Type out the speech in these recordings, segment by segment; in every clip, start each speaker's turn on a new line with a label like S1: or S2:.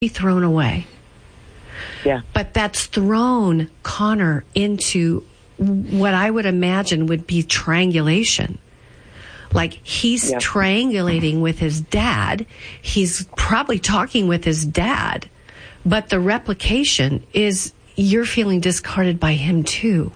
S1: be thrown away.
S2: Yeah.
S1: But that's thrown Connor into what I would imagine would be triangulation. Like he's triangulating with his dad. He's probably talking with his dad. But the replication is you're feeling discarded by him too.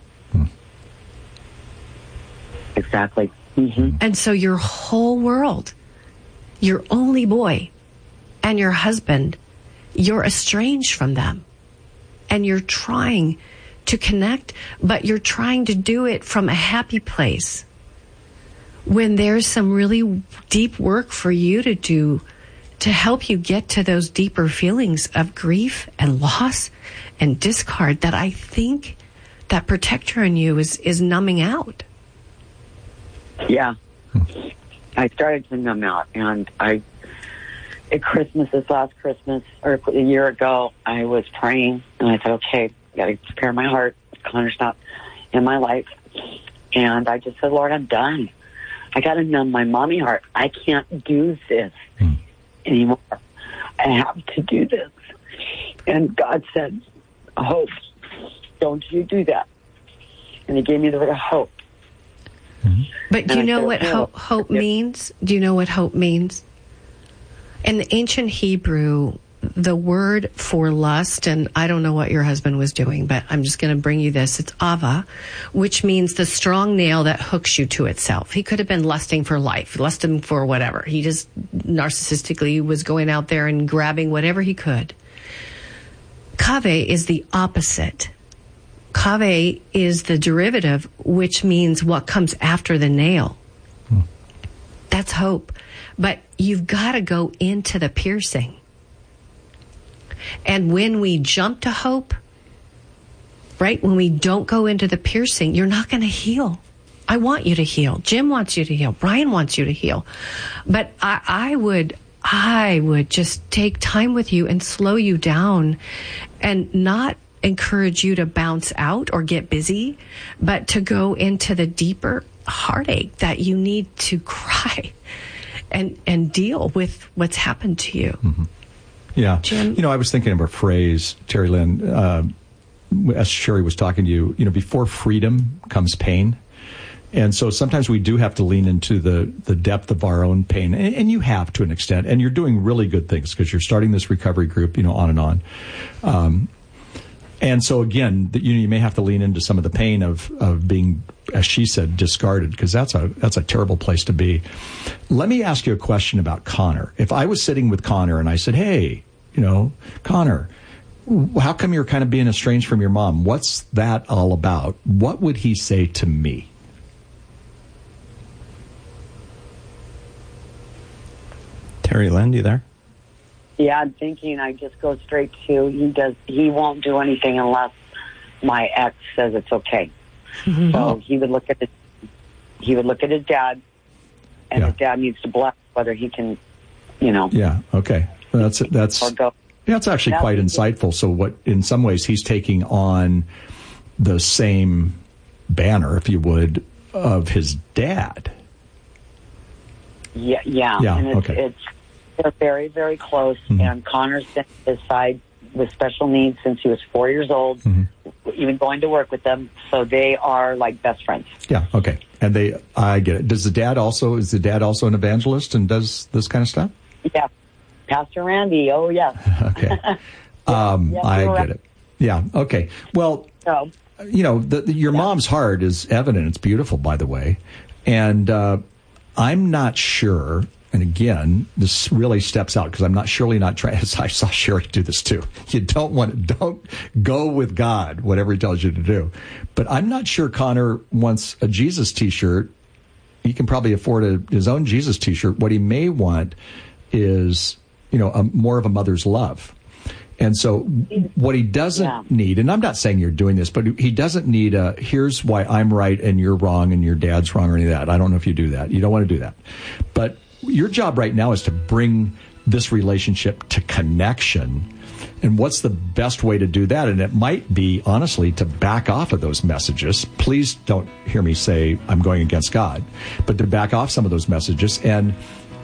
S2: Exactly. Mm-hmm.
S1: And so your whole world, your only boy and your husband, you're estranged from them. And you're trying to connect, but you're trying to do it from a happy place. When there's some really deep work for you to do to help you get to those deeper feelings of grief and loss and discard that I think that protector in you is numbing out.
S2: Yeah. I started to numb out, and at Christmas, this last Christmas, or a year ago, I was praying, and I said, okay, I got to prepare my heart. Connor's not in my life. And I just said, Lord, I'm done. I got to numb my mommy heart. I can't do this anymore. I have to do this. And God said, hope, don't you do that. And he gave me the word hope.
S1: But do you know what hope means? Do you know what hope means? In the ancient Hebrew, the word for lust, and I don't know what your husband was doing, but I'm just going to bring you this. It's ava, which means the strong nail that hooks you to itself. He could have been lusting for life, lusting for whatever. He just narcissistically was going out there and grabbing whatever he could. Kaveh is the opposite. Kaveh is the derivative, which means what comes after the nail. That's hope. But you've got to go into the piercing. And when we jump to hope, right, when we don't go into the piercing, you're not going to heal. I want you to heal. Jim wants you to heal. Brian wants you to heal. But I would just take time with you and slow you down and not encourage you to bounce out or get busy, but to go into the deeper heartache that you need to cry and deal with what's happened to you.
S3: Mm-hmm. Yeah.
S1: Jim?
S3: I was thinking of a phrase, Terry Lynn, as Sherry was talking to you, before freedom comes pain. And so sometimes we do have to lean into the depth of our own pain. And you have to an extent. And you're doing really good things because you're starting this recovery group, on and on. And so, again, you may have to lean into some of the pain of being, as she said, discarded, because that's a terrible place to be. Let me ask you a question about Connor. If I was sitting with Connor and I said, hey, Connor, how come you're kind of being estranged from your mom? What's that all about? What would he say to me?
S4: Terry Lynn, you there?
S2: Yeah, I'm thinking I just go straight to he won't do anything unless my ex says it's okay. Mm-hmm. So he would look at his dad, and his dad needs to bless whether he can,
S3: Yeah, okay. That's actually quite insightful. So what, in some ways, he's taking on the same banner, if you would, of his dad.
S2: Yeah. And they're very, very close, and Connor's been his side with special needs since he was 4 years old, even going to work with them. So they are like best friends.
S3: Yeah, okay. And I get it. Is the dad also an evangelist and does this kind of stuff?
S2: Yeah. Pastor Randy, oh, yes.
S3: Okay. I get it. Yeah, okay. Well, your mom's heart is evident. It's beautiful, by the way. And I'm not sure. And again, this really steps out because I'm not trying. I saw Sherry do this too. You don't go with God, whatever he tells you to do. But I'm not sure Connor wants a Jesus T-shirt. He can probably afford his own Jesus T-shirt. What he may want is, more of a mother's love. And so what he doesn't need, and I'm not saying you're doing this, but he doesn't need here's why I'm right and you're wrong and your dad's wrong or any of that. I don't know if you do that. You don't want to do that. But your job right now is to bring this relationship to connection. And what's the best way to do that? And it might be, honestly, to back off of those messages. Please don't hear me say I'm going against God, but to back off some of those messages and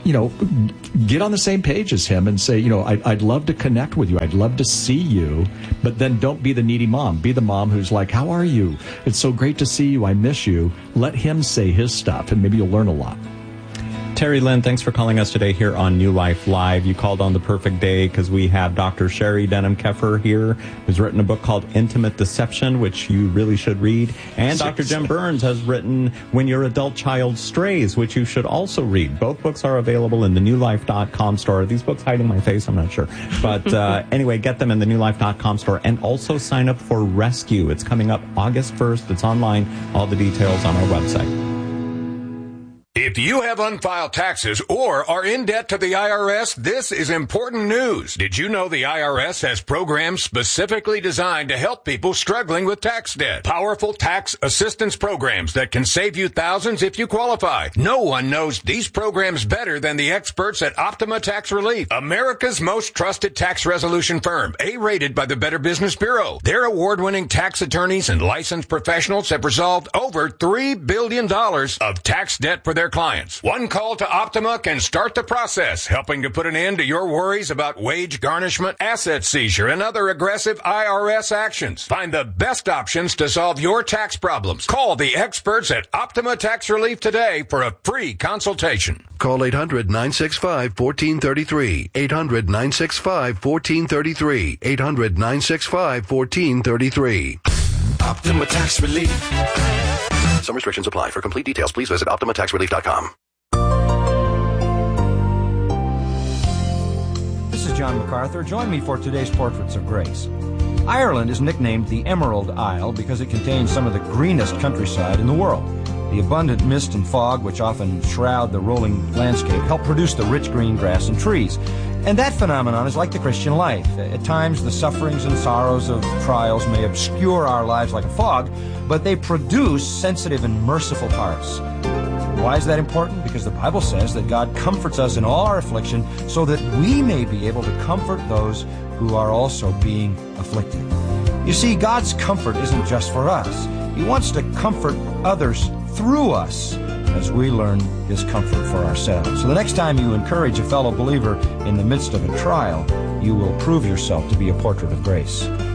S3: get on the same page as him and say, I'd love to connect with you. I'd love to see you. But then don't be the needy mom. Be the mom who's like, how are you? It's so great to see you. I miss you. Let him say his stuff, and maybe you'll learn a lot.
S4: Terry Lynn, thanks for calling us today here on New Life Live. You called on the perfect day because we have Dr. Sherry Denham-Keffer here, who's written a book called Intimate Deception, which you really should read. And Dr. Jim Burns has written When Your Adult Child Strays, which you should also read. Both books are available in the newlife.com store. Are these books hiding my face? I'm not sure. But anyway, get them in the newlife.com store. And also sign up for Rescue. It's coming up August 1st. It's online. All the details on our website.
S5: If you have unfiled taxes or are in debt to the IRS, this is important news. Did you know the IRS has programs specifically designed to help people struggling with tax debt? Powerful tax assistance programs that can save you thousands if you qualify. No one knows these programs better than the experts at Optima Tax Relief, America's most trusted tax resolution firm, A-rated by the Better Business Bureau. Their award-winning tax attorneys and licensed professionals have resolved over $3 billion of tax debt for their clients. One call to Optima can start the process, helping to put an end to your worries about wage garnishment, asset seizure, and other aggressive IRS actions. Find the best options to solve your tax problems. Call the experts at Optima Tax Relief today for a free consultation.
S6: Call 800-965-1433. 800-965-1433. 800-965-1433.
S7: Optima Tax Relief.
S6: Some restrictions apply. For complete details, please visit OptimaTaxRelief.com.
S8: This is John MacArthur. Join me for today's Portraits of Grace. Ireland is nicknamed the Emerald Isle because it contains some of the greenest countryside in the world. The abundant mist and fog, which often shroud the rolling landscape, help produce the rich green grass and trees. And that phenomenon is like the Christian life. At times, the sufferings and sorrows of trials may obscure our lives like a fog, but they produce sensitive and merciful hearts. Why is that important? Because the Bible says that God comforts us in all our affliction so that we may be able to comfort those who are also being afflicted. You see, God's comfort isn't just for us. He wants to comfort others through us as we learn His comfort for ourselves. So the next time you encourage a fellow believer in the midst of a trial, you will prove yourself to be a portrait of grace.